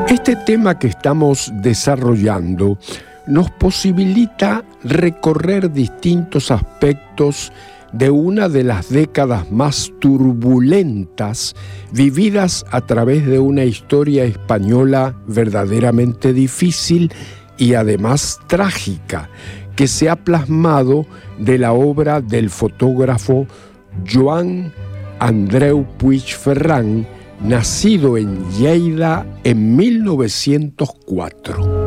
Este tema que estamos desarrollando nos posibilita recorrer distintos aspectos de una de las décadas más turbulentas vividas a través de una historia española verdaderamente difícil y además trágica, que se ha plasmado de la obra del fotógrafo Joan Andreu Puig Ferran, nacido en Lleida en 1904.